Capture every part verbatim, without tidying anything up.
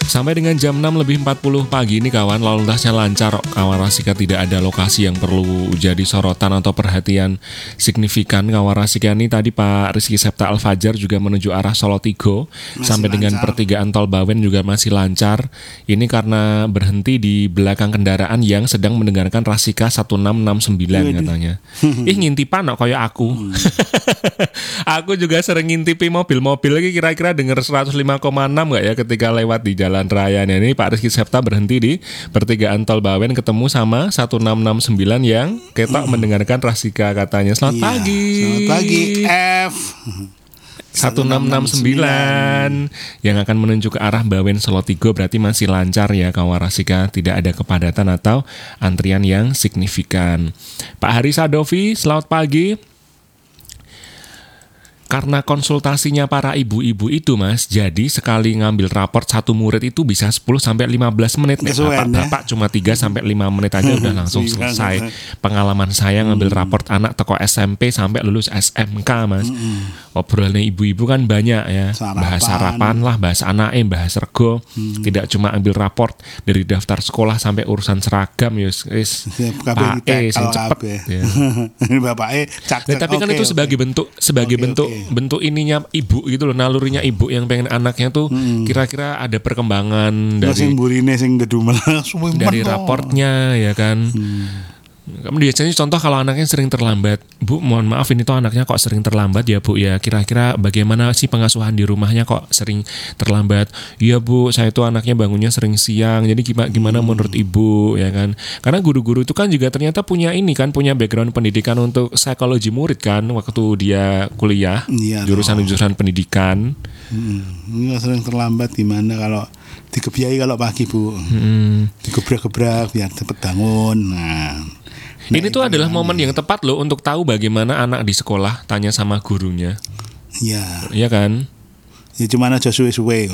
Sampai dengan jam enam lebih empat puluh pagi ini kawan, lalu lintasnya lancar kawan Rasika, tidak ada lokasi yang perlu jadi sorotan atau perhatian signifikan kawan Rasika. Ini tadi Pak Rizky Septa Al-Fajar juga menuju arah Solo Tigo masih sampai lancar. Dengan pertigaan Tol Bawen juga masih lancar. Ini karena berhenti di belakang kendaraan yang sedang mendengarkan Rasika seratus enam enam sembilan katanya. Ih ngintipan kok kayak aku. Hmm. Aku juga sering ngintipi mobil-mobil lagi, kira-kira denger seratus lima koma enam gak ya ketika lewat di jalan raya. Ini Pak Rizky Septa berhenti di pertigaan Tol Bawen ketemu sama seratus enam enam sembilan yang ketok hmm. mendengarkan Rasika katanya. Selamat iya, pagi. Selamat pagi F seratus enam enam sembilan yang akan menuju ke arah Bawen Solo Tigo, berarti masih lancar ya kawan Rasika, tidak ada kepadatan atau antrian yang signifikan. Pak Hari Sadovi, selamat pagi. Karena konsultasinya para ibu-ibu itu Mas, jadi sekali ngambil raport satu murid itu bisa sepuluh sampai lima belas menit. Nek bapak-bapak ya? Cuma tiga sampai lima menit aja udah langsung selesai. Pengalaman saya ngambil raport anak teko S M P sampai lulus S M K Mas. Obrolannya ibu-ibu kan banyak ya. Sarapan. Bahas sarapan lah, bahas anaknya, bahas rego. Hmm. Tidak cuma ambil raport dari daftar sekolah sampai urusan seragam yus. Pak E sing cepet ya. Bapak E cak. Nah, tapi kan okay, itu sebagai okay. bentuk sebagai okay, bentuk okay. bentuk ininya ibu gitu loh, nalurinya ibu yang pengen anaknya tuh hmm. kira-kira ada perkembangan dari sing burine sing gedumel dari raportnya ya kan. Hmm. Kamu biasanya contoh kalau anaknya sering terlambat, Bu mohon maaf ini tuh anaknya kok sering terlambat ya Bu ya, kira-kira bagaimana sih pengasuhan di rumahnya kok sering terlambat? Iya Bu, saya tuh anaknya bangunnya sering siang, jadi gimana, gimana hmm. menurut Ibu ya kan? Karena guru-guru itu kan juga ternyata punya ini kan, punya background pendidikan untuk psikologi murid kan waktu dia kuliah, iya, jurusan-jurusan pendidikan. Hmm. Ini sering terlambat gimana kalau dikebiayai kalau pagi Bu, hmm. digebrak-gebrak biar cepat bangun. Nah Nah, ini tuh adalah momen yang tepat loh untuk tahu bagaimana anak di sekolah tanya sama gurunya. Iya. Iya kan? Ya cuma aja suwe-suwe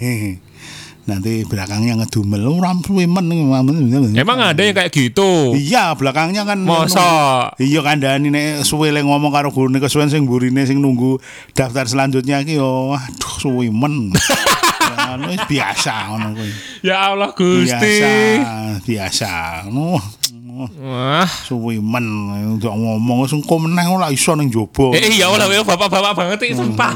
nanti belakangnya ngedumel ram suwemen. Emang ada yang kayak gitu? Iya, belakangnya kan masa? Iya kandhani nek suwe le ngomong karo gurune kesuwen sing burine sing nunggu daftar selanjutnya iki yo aduh suwemen. Anu biasa ngono kuwi. Ya Allah Gusti. Biasa, biasa. No. Wah, suwimen untuk ngomong sing kok meneh ora iso ning njaba. Eh iya ora bapak-bapak banget iki sumpah.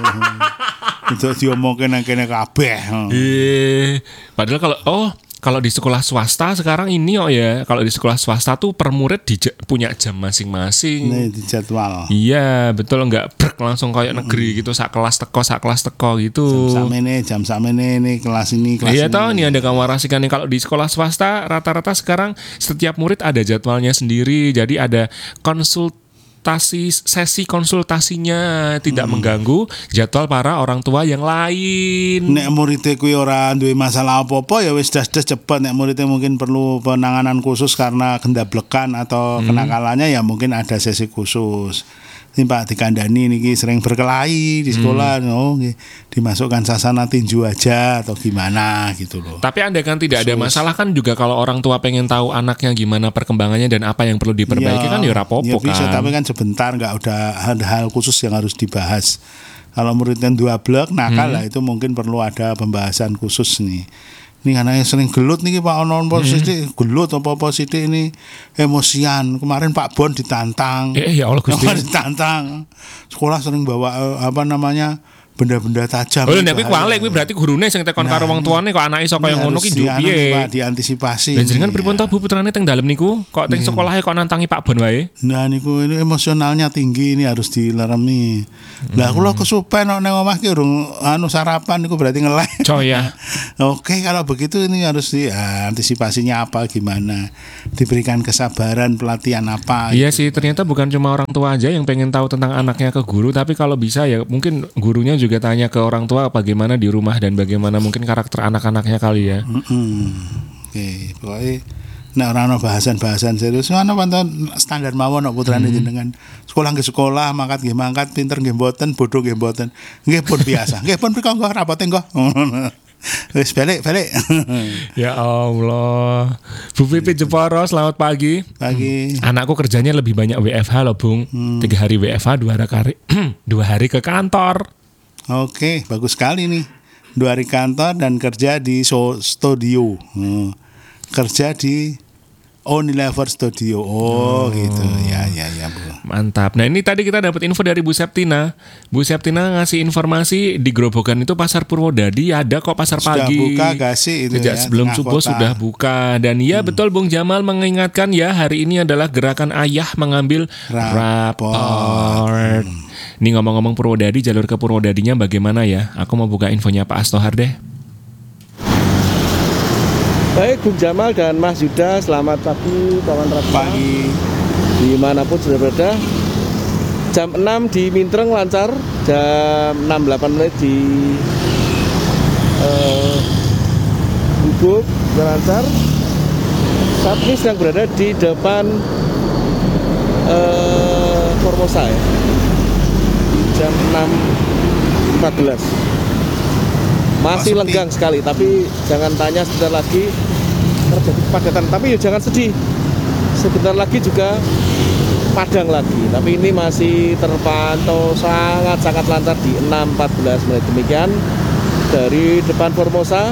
Itu diomongke nang kene kabeh. Eh, padahal kalau oh kalau di sekolah swasta sekarang ini oh ya, kalau di sekolah swasta tuh per murid di, punya jam masing-masing. Nih di jadwal. Iya, betul, enggak brek langsung kayak negeri gitu, sak kelas teko, sak kelas teko gitu. Jam samene, jam samene nih kelas ini, kelas iya, ini. Iya tahu nih ada kawan Rasika nih, kalau di sekolah swasta rata-rata sekarang setiap murid ada jadwalnya sendiri. Jadi ada konsult sesi konsultasinya tidak hmm. mengganggu jadwal para orang tua yang lain. Nek muridnya kuwi ora duwe masalah apa-apa ya wis das-das cepet. Nek muridnya mungkin perlu penanganan khusus karena gendablekan atau hmm. kenakalannya ya mungkin ada sesi khusus. Ini Pak dikandani niki sering berkelahi di sekolah, hmm. oh, dimasukkan sasana tinju aja atau gimana gitu loh. Tapi Anda kan tidak Khusus. Ada masalah kan juga kalau orang tua pengen tahu anaknya gimana perkembangannya dan apa yang perlu diperbaiki ya, kan ya rapopo ya bisa, kan. Tapi kan sebentar nggak udah ada hal khusus yang harus dibahas. Kalau muridnya dua blok nakal hmm. lah itu mungkin perlu ada pembahasan khusus nih. Ini anaknya sering gelut nih Pak Onon posisi hmm. gelut apa-apa sithik ini emosian. Kemarin Pak Bon ditantang. Eh ya Allah Gusti. Ditantang. Sekolah sering bawa apa namanya? Benda-benda tajam. Oh, nek kuwi kuwi kuwi berarti gurune sing tekon karo wong tuane kok anake iso kaya ngono ki nduk piye? Pak diantisipasi. Lah jenengan pripun to Bu putrane teng dalem niku? Kok teng sekolahe kok nantangi Pak Bon wae? Nah niku ini emosionalnya tinggi, ini harus dileremi. Lah kula kesupen nek nang omah ki urung anu sarapan niku berarti ngeleh. Coy ya. Oke, kalau begitu ini harus di ya, antisipasinya apa gimana? Diberikan kesabaran, pelatihan apa? Iya gitu. sih, ternyata bukan cuma orang tua aja yang pengen tahu tentang anaknya ke guru, tapi kalau bisa ya mungkin gurunya juga tanya ke orang tua bagaimana di rumah dan bagaimana mungkin karakter anak-anaknya kali ya. Mm-hmm. Oke, pokoknya nek ora ana bahasan-bahasan serius ana pantun standar mawon nek putrane hmm. jenengan. Sekolah nggih sekolah, mangkat nggih mangkat, pinter nggih mboten, bodoh nggih mboten. Nggih pun biasa. Nggih pun prikongko rapote engko. Wis balik-balik. Ya Allah. Bu Pipi Jeporo, selamat pagi. Pagi. Anakku kerjanya lebih banyak W F H loh, Bung. Hmm. Tiga hari W F H, dua hari dua hari ke kantor. Oke, bagus sekali nih. dua hari kantor dan kerja di so, studio. Hmm. Kerja di Unilever Studio. Oh, oh gitu. Ya, ya, ya, Bu. Mantap. Nah, ini tadi kita dapat info dari Bu Septina. Bu Septina ngasih informasi di Grobogan itu pasar Purwodadi ada kok pasar Sudah pagi. buka gak sih itu Sejak ya, sebelum tengah subuh kota. sudah buka. Dan ya hmm. betul Bung Jamal mengingatkan ya hari ini adalah gerakan ayah mengambil rapor. rapor. Hmm. Ini ngomong-ngomong Purwodadi, jalur ke Purwodadinya bagaimana ya? Aku mau buka infonya Pak Astohar deh. Baik Bung Jamal dan Mas Yuda, selamat pagi kawan Raksasa. Pagi. Dimanapun sudah berada. Jam enam di Mintreng lancar, jam enam delapan menit di uh, Gubuk sudah lancar. Saat ini sedang berada di depan uh, Formosa ya. Jam enam empat belas. Masih oh, lenggang sekali, tapi jangan tanya sebentar lagi terjadi kepadatan. Tapi ya jangan sedih, sebentar lagi juga padang lagi. Tapi ini masih terpantau sangat-sangat lancar di enam empat belas menit. Demikian dari depan Formosa,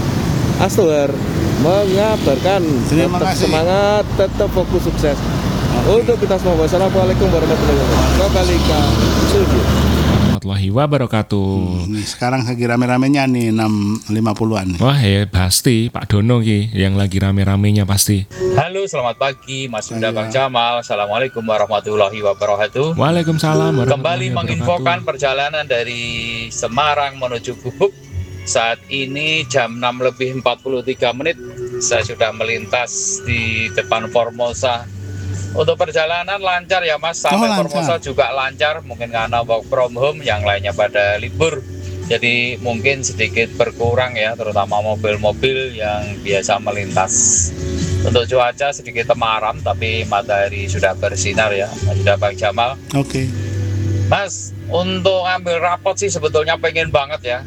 Astohar mengabarkan. Terima tetap kasih. Semangat, tetap fokus, sukses. Okay. Untuk kita semua, wassalamualaikum warahmatullahi wabarakatuh. Kembali ke studio. Warahmatullahi wabarakatuh. Hmm, sekarang lagi rame-ramenya nih enam lima puluhan. Wah ya pasti Pak Dono ki yang lagi rame-ramenya pasti. Halo, selamat pagi Mas Yuda, Bang Jamal. Assalamualaikum warahmatullahi wabarakatuh. Waalaikumsalam warahmatullahi Kembali wabarakatuh. menginfokan perjalanan dari Semarang menuju Gubuk. Saat ini jam enam lebih empat puluh tiga menit. Saya sudah melintas di depan Formosa. Untuk perjalanan lancar ya Mas, sampai oh, Formosa juga lancar. Mungkin karena work from home, yang lainnya pada libur. Jadi mungkin sedikit berkurang ya, terutama mobil-mobil yang biasa melintas. Untuk cuaca sedikit temaram, tapi matahari sudah bersinar ya, sudah Bang Jamal. Oke. Okay. Mas, untuk ambil rapot sih sebetulnya pengen banget ya.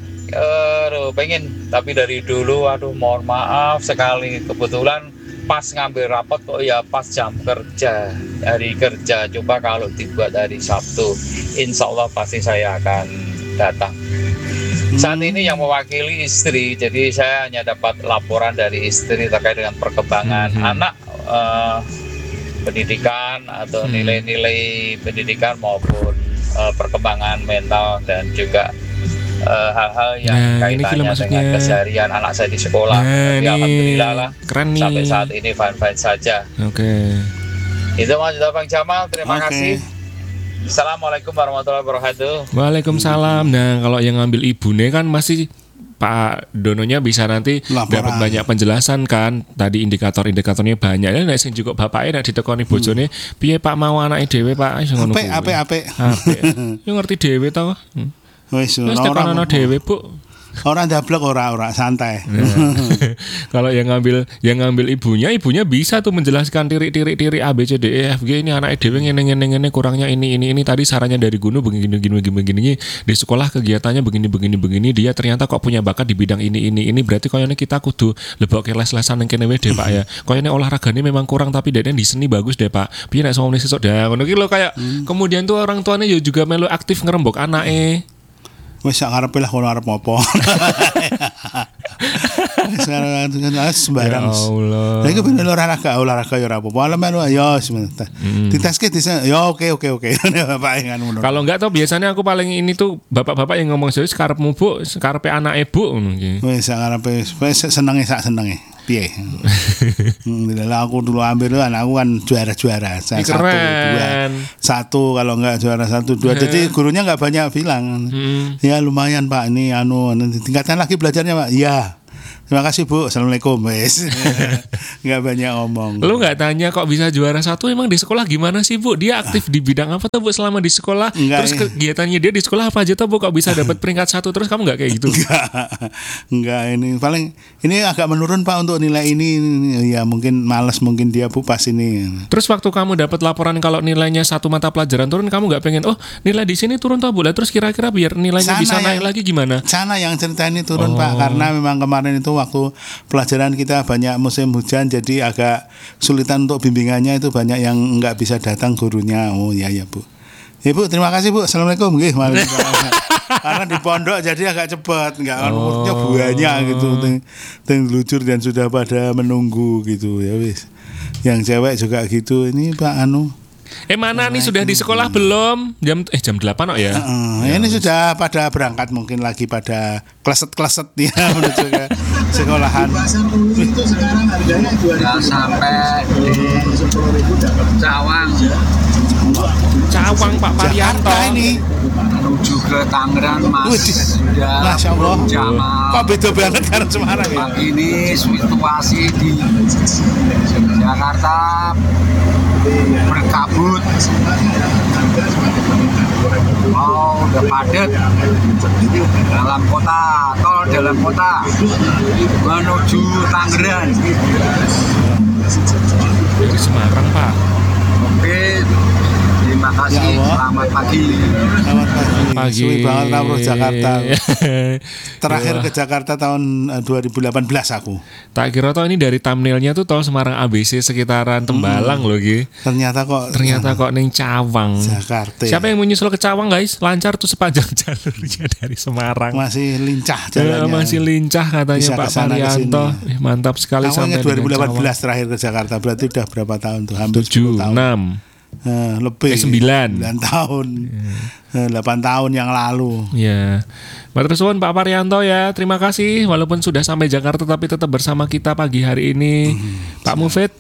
Aduh, pengen. Tapi dari dulu, aduh mohon maaf sekali, kebetulan pas ngambil rapot kok ya pas jam kerja, hari kerja. Coba kalau dibuat hari Sabtu, insya Allah pasti saya akan datang. hmm. Saat ini yang mewakili istri, jadi saya hanya dapat laporan dari istri terkait dengan perkembangan hmm. anak, uh, pendidikan atau nilai-nilai pendidikan maupun uh, perkembangan mental dan juga Uh, hal-hal yang nah, kaitannya dengan keseharian anak saya di sekolah. Nah, Tapi alhamdulillah lah keren nih. Sampai saat ini fine-fine saja. Oke. Okay. Itu Mas Bang Jamal, terima okay. kasih. Assalamualaikum warahmatullahi wabarakatuh. Waalaikumsalam. Nah, kalau yang ngambil ibune kan masih Pak Dononya bisa nanti dapat banyak penjelasan kan. Tadi indikator-indikatornya banyak. Ya nek sing juga bapake nek ditekoni bojone, hmm. piye Pak mau anake dhewe Pak iso ngono kuwi. Apik apik apik. Apik. Yo ngerti dhewe to. Hmm. Wis ora ono dhewe, Bu. Orang dablek ora-ora santai. Nah, kalau yang ngambil yang ngambil ibunya, ibunya bisa tuh menjelaskan tirik-tirik-tirik A B C D E F G ini anaknya dhewe ngene-ngene kurangnya ini ini ini tadi sarannya dari Gunu begini begini begini begini di sekolah kegiatannya begini begini begini dia ternyata kok punya bakat di bidang ini ini ini berarti koyone kita kudu lebokke les-lesan nang kene wae deh Pak ya. Koyone olahragane memang kurang tapi dene di seni bagus deh Pak. Piye nek somone sesuk dah ngono ki lho kayak hmm. kemudian tuh orang tuanya juga melu aktif ngerembok anake. Wis sak karepe lah kono arep apa. Sekarang sembarang. Ya Allah. Lagi ben olahraga, olahraga ya ora apa-apa. Alaman ya sebentar. Diteske dise ya oke oke oke. Bapak yang ngono. Kalau enggak tuh biasanya aku paling ini tuh bapak-bapak yang ngomong serius karepmu Bu, karepe anake Bu ngono iki. Wis sak karepe wis senenge sak senenge. Piye? Hmm, aku dulu ambil kan aku kan juara-juara. Satu, dua, satu kalau enggak juara satu, dua. Jadi gurunya enggak banyak bilang. Hmm. Ya lumayan Pak ini anu tingkatkan lagi belajarnya Pak. Iya. Terima kasih Bu. Assalamualaikum. Wes. Enggak banyak ngomong. Lu enggak tanya kok bisa juara satu emang di sekolah gimana sih Bu? Dia aktif di bidang apa tuh Bu selama di sekolah? Enggak, terus kegiatannya dia di sekolah apa aja tuh Bu kok bisa dapat peringkat satu terus kamu enggak kayak gitu? Enggak. Enggak ini paling ini agak menurun Pak untuk nilai ini ya mungkin malas mungkin dia Bu pas ini. Terus waktu kamu dapat laporan kalau nilainya satu mata pelajaran turun kamu enggak pengen oh nilai di sini turun tuh Bu. Lah terus kira-kira biar nilainya sana bisa yang, naik lagi gimana? Sana yang cerita ini turun oh. Pak karena memang kemarin itu waktu pelajaran kita banyak musim hujan jadi agak sulitan untuk bimbingannya itu banyak yang nggak bisa datang gurunya. Oh ya ya Bu. Ya Bu terima kasih Bu. Assalamualaikum. Waalaikumsalam. Karena di pondok jadi agak cepat, enggak kan Oh. umurnya banyak gitu. Ting, ting luncur dan sudah pada menunggu gitu ya wis. Yang cewek juga gitu. Ini Pak anu. Eh mana nih sudah di sekolah belum? Jam eh jam delapan oh ya. Heeh, ini sudah pada berangkat mungkin lagi pada kleset-kleset ya menuju ke sekolahan. Sudah sampai di Cawang Cawang Pak Parianto. Jakarta ini. menuju ke Tangerang Mas. Wih, Sudah Masya Allah. Jamal. Kok beda banget karena Semarang ya? Pagi ini situasi di Jakarta berkabut. Oh, udah padat dalam kota, tol dalam kota menuju Tangerang. Dari Semarang Pak. Oke, terima kasih. Ya Allah. Selamat pagi. Selamat pagi. Pagi. Suwi banget kamu Jakarta. Terakhir Iya. ke Jakarta tahun eh, dua ribu delapan belas aku. Tak kira toh ini dari thumbnailnya tuh tol Semarang A B C sekitaran Tembalang loh Gi. Ternyata kok Ternyata kok neng Cawang. Jakarta. Siapa yang mau nyusul ke Cawang guys? Lancar tuh sepanjang jalurnya dari Semarang. masih lincah Eh, jalannya. masih lincah katanya Bisa Pak kesana Parianto. kesini. Eh, mantap sekali Awalnya sampai dua ribu delapan dengan belas terakhir ke Jakarta. Berarti udah berapa tahun tuh? Hampir tujuh, sepuluh tahun. enam. Eh, lebih. Eh, sembilan. sembilan tahun. Eh, delapan tahun yang lalu. Ya, Matur suwun Pak Parianto ya. Terima kasih walaupun sudah sampai Jakarta tapi tetap bersama kita pagi hari ini. Pak Mufid.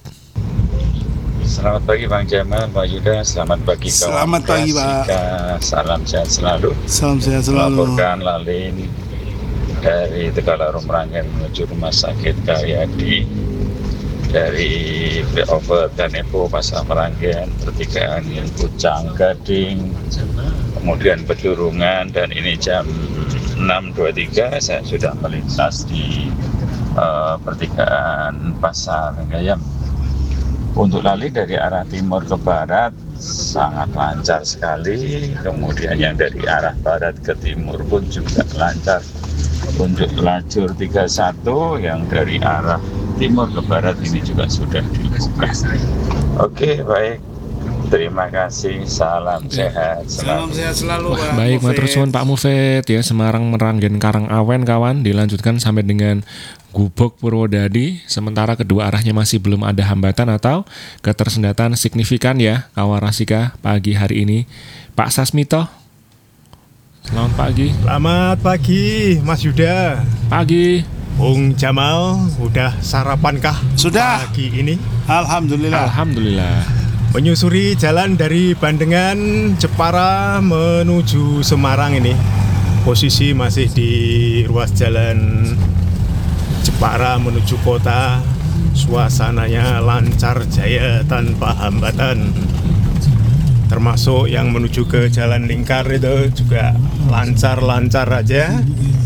Selamat pagi Bang Jamal, Pak Yuda. Selamat pagi kawan Selamat pagi, Pak. Rasika. Salam sehat selalu. Salam sehat selalu. Melaporkan Lalin dari Tegalarung Meranggen menuju Rumah Sakit Karyadi, dari flyover Danepo Pasar Meranggen, pertigaan Pucang Gading, kemudian Pedurungan, dan ini jam enam dua puluh tiga saya sudah melintas di eh, pertigaan Pasar Gayam. Untuk Lali dari arah timur ke barat sangat lancar sekali, kemudian yang dari arah barat ke timur pun juga lancar. Untuk lajur tiga puluh satu yang dari arah timur ke barat ini juga sudah dibuka. Oke, baik. Terima kasih. Salam sehat Salam selalu. sehat selalu Pak. Baik, Mufid. matur suwun Pak Mufid ya. Semarang Meranggen Karangawen kawan dilanjutkan sampai dengan Gubuk Purwodadi. Sementara kedua arahnya masih belum ada hambatan atau ketersendatan signifikan ya kawan Rasika pagi hari ini. Pak Sasmito. Selamat pagi. Selamat pagi Mas Yuda, Pagi. Bung Jamal, udah sarapankah Sudah. pagi ini? Alhamdulillah. Alhamdulillah. Menyusuri jalan dari Bandengan, Jepara menuju Semarang ini. Posisi masih di ruas jalan Jepara menuju kota. Suasananya lancar jaya tanpa hambatan. Termasuk yang menuju ke Jalan Lingkar itu juga lancar-lancar aja.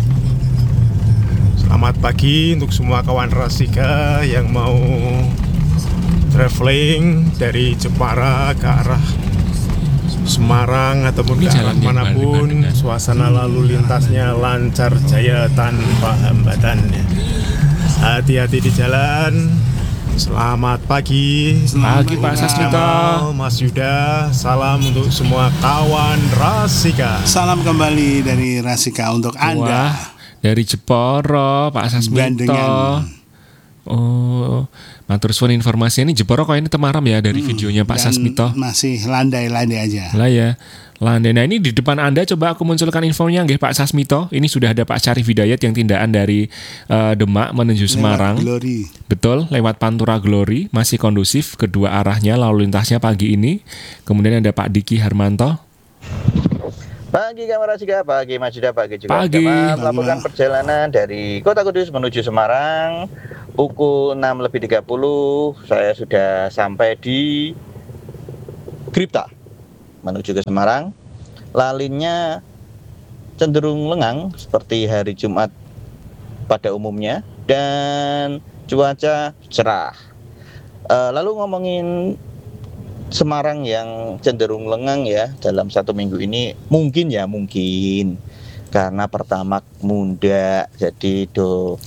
Selamat pagi untuk semua kawan Rasika yang mau traveling dari Jepara ke arah Semarang ataupun Ini ke arah jalan yang manapun. Bandengan. Suasana lalu lintasnya lancar jaya tanpa hambatan. Hati-hati di jalan. Selamat pagi. Pagi Pak Sasmito. Jamal, Mas Yuda, salam untuk semua kawan Rasika. Salam kembali dari Rasika untuk Anda. Wah, dari Jeporo Pak Sasmito. Bandengan. Oh, matur suwun informasinya ini Jeporo kok ini Temaram ya dari videonya Pak Dan Sasmito. masih landai-landai aja. Lah ya. Landai. Nah ini di depan Anda coba aku munculkan infonya nggih Pak Sasmito. Ini sudah ada Pak Syarif Hidayat yang tindakan dari eh, Demak menuju Semarang. Lewat Glory. Betul, lewat Pantura Glory masih kondusif kedua arahnya lalu lintasnya pagi ini. Kemudian ada Pak Diki Harmanto. Pagi Kamar Rasika, pagi Mas Yuda, pagi juga Pagi. Jamal. Pagi, Melaporkan Mas. perjalanan dari Kota Kudus menuju Semarang pukul enam lebih tiga puluh. Saya sudah sampai di Gripta menuju ke Semarang. Lalinnya cenderung lengang seperti hari Jumat pada umumnya dan cuaca cerah. Eh, lalu ngomongin Semarang yang cenderung lengang ya dalam satu minggu ini mungkin ya mungkin karena pertamax muda jadi do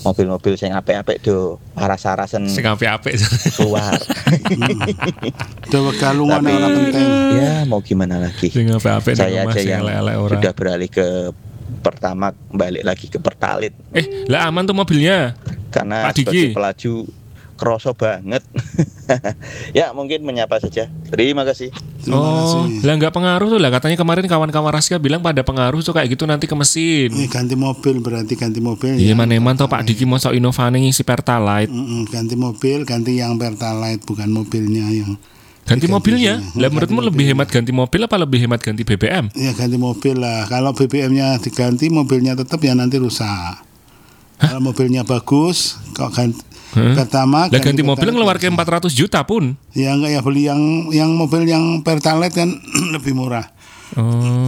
mobil-mobil sing apik-apik do aras-arasen Sing apik-apik. keluar. Do wegalungan Tapi ora penting. ya mau gimana lagi? Sing apik-apik Saya aja yang elek-elek ora. sudah beralih ke Pertamax, balik lagi ke Pertalite Eh, lah aman tuh mobilnya. karena Pak Diki. sebagai pelaju kroso banget. Ya mungkin menyapa saja. Terima kasih. Terima Oh, kasih. lah nggak pengaruh tuh lah, katanya kemarin kawan-kawan Rasika bilang pada pengaruh tuh kayak gitu nanti ke mesin. Ini ganti mobil berarti ganti mobil. Iya yang man-eman toh Pak Pertalite. Diki mau sok inovane ngisi Pertalite. Mm-mm, ganti mobil, ganti yang Pertalite bukan mobilnya yang Ganti diganti mobilnya. sini. Lah Ganti menurutmu lebih mobilnya. hemat ganti mobil apa lebih hemat ganti B B M? Ya ganti mobil lah. Kalau B B M-nya diganti, mobilnya tetap ya nanti rusak. Kalau mobilnya bagus, kok ganti Hah? pertama Lah ganti mobil Pertalite ngeluarkan rusak. empat ratus juta pun. Ya enggak ya beli yang yang mobil yang Pertalite kan lebih murah. Oh.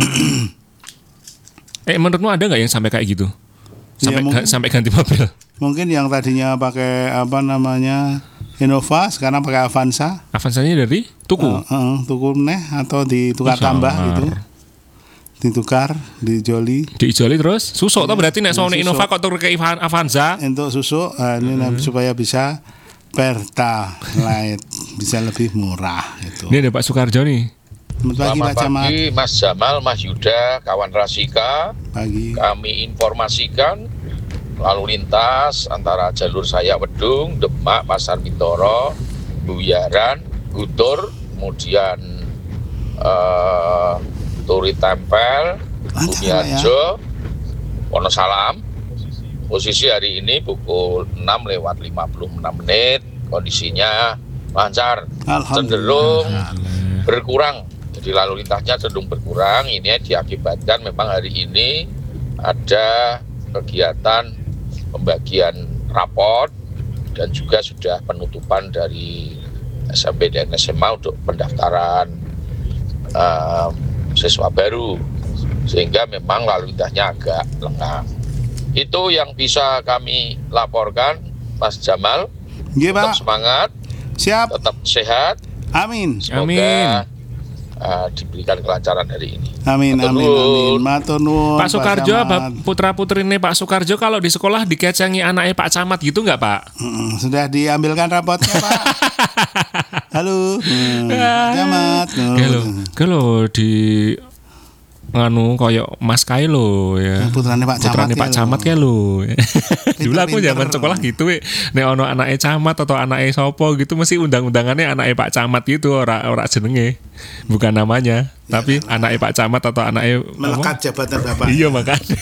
Eh menurutmu ada nggak yang sampai kayak gitu? Sampai Ya, mungkin. ga- sampai ganti mobil? Mungkin yang tadinya pakai apa namanya Innova sekarang pakai Avanza. Avanzanya dari tuku. Eh, eh, tuku neh atau ditukar Oh, tambah sangar. gitu. Ditukar, dijoli Diijoli terus susuk toh berarti nek Ya, soalnya susuk. Innova kok tur ke Ivan- Avanza. untuk susu eh, ini Hmm. supaya bisa Pertalite bisa lebih murah itu. Ini ada Pak Sukarjo nih. Selamat pagi Selamat Pak Camat. pagi Mas Jamal, Mas Yuda, kawan Rasika. Pagi. Kami informasikan lalu lintas antara jalur saya Wedung, Demak, Pasar Bintoro, Buyaran, Gutur, kemudian eh, Turi Tempel, Lancar, Bumiarjo, Wonosalam. Posisi hari ini pukul enam lewat lima puluh enam menit, kondisinya lancar, cenderung berkurang. Jadi lalu lintasnya cenderung berkurang. Ini diakibatkan memang hari ini ada kegiatan pembagian raport dan juga sudah penutupan dari S M P dan S M A untuk pendaftaran um, siswa baru, sehingga memang lalu lintasnya agak lengang. Itu yang bisa kami laporkan, Mas Jamal. Nggih, Tetap Pak. semangat, Siap. tetap sehat. Amin. Semoga Amin. uh, diberikan kelancaran hari ini. Amin Matur amin nuwun. amin. Matur nuwun. Pak Sukarjo, Camat. putra putrine Pak Sukarjo kalau di sekolah dikecengi anaknya Pak Camat gitu nggak Pak? Mm, sudah diambilkan rapotnya, Pak. Halo. Hmm, Camat. Kalau kalau di nganu koyo Mas Kailo ya. Putrane Pak Camat. Putrane Pak ya, Camat lho. ya lo. Dulu aku Pinter-pinter. zaman sekolah gitu we. Nek ono anake camat atau anake sopo gitu mesti undang-undangannya anake Pak Camat gitu, ora ora jenenge. Bukan namanya, tapi anake Pak Camat atau anake Melekat jabatan Bapak. Iya makanya.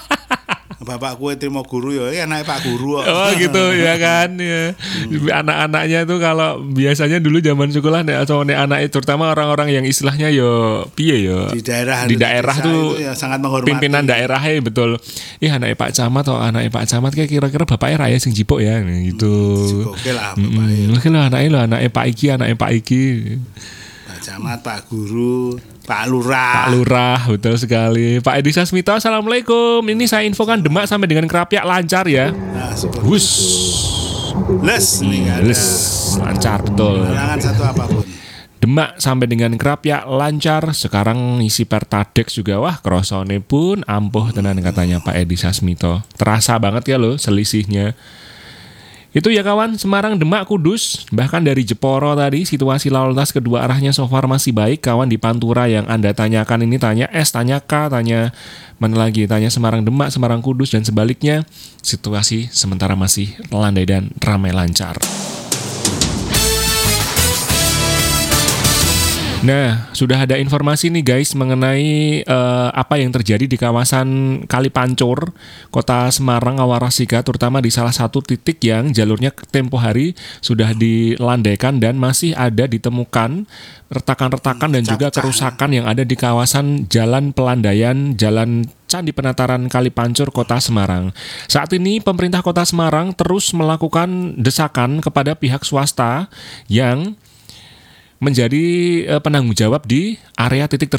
Bapak kue terima guru ya, ya anaknya Pak Guru. kok. Oh gitu ya kan ya. Anak-anaknya tuh kalau biasanya dulu zaman sekolah nek atau nek anak terutama orang-orang yang istilahnya yo piye yo Di daerah di di daerah desa tuh itu ya sangat menghormati. pimpinan daerahnya betul. Ih anaknya Pak Camat atau anaknya Pak Camat kayak kira-kira bapaknya raya sing jipuk ya gitu. Oke lah Bapak. Mm, Oke lo anaknya lo anaknya Pak Iki anaknya Pak Iki Pak Camat, Pak Guru, Pak Lurah. Pak Lurah betul sekali. Pak Edi Sasmito assalamualaikum. Ini saya infokan Demak sampai dengan Kerapiak lancar ya. Nah, seperti Wus. itu. Les nih nggak ada Les lancar betul. halangan satu apapun. Demak sampai dengan Kerapiak lancar. Sekarang isi Pertadex juga wah krosone pun ampuh tenan katanya Pak Edi Sasmito. Terasa banget ya loh selisihnya. Itu ya kawan, Semarang, Demak, Kudus. Bahkan dari Jeporo tadi situasi lalu lintas kedua arahnya so far masih baik. Kawan di Pantura yang Anda tanyakan ini tanya S, tanya K, tanya mana lagi, tanya Semarang, Demak, Semarang, Kudus dan sebaliknya. Situasi sementara masih landai dan ramai lancar. Nah, sudah ada informasi nih guys mengenai eh, apa yang terjadi di kawasan Kalipancur, Kota Semarang, Awarasika, terutama di salah satu titik yang jalurnya tempo hari sudah dilandaikan dan masih ada ditemukan retakan-retakan dan juga kerusakan yang ada di kawasan Jalan Pelandaian, Jalan Candi Penataran Kalipancur, Kota Semarang. Saat ini pemerintah Kota Semarang terus melakukan desakan kepada pihak swasta yang menjadi penanggung jawab di area titik tersebut.